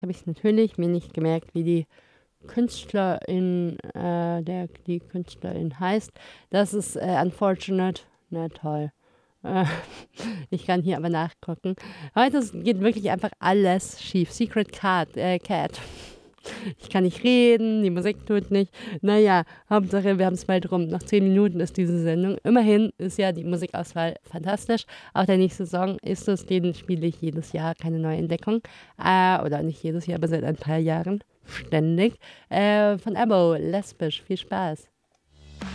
habe ich natürlich mir nicht gemerkt, wie die Künstlerin heißt. Das ist unfortunate. Na toll. Äh, Ich kann hier aber nachgucken. Heute geht wirklich einfach alles schief. Cat. Ich kann nicht reden, die Musik tut nicht. Naja, Hauptsache, wir haben es bald rum. Nach 10 Minuten ist diese Sendung. Immerhin ist ja die Musikauswahl fantastisch. Auch der nächste Song ist es, den spiele ich jedes Jahr, keine neue Entdeckung. Oder nicht jedes Jahr, aber seit ein paar Jahren. Ständig. Von Abo, lesbisch. Viel Spaß.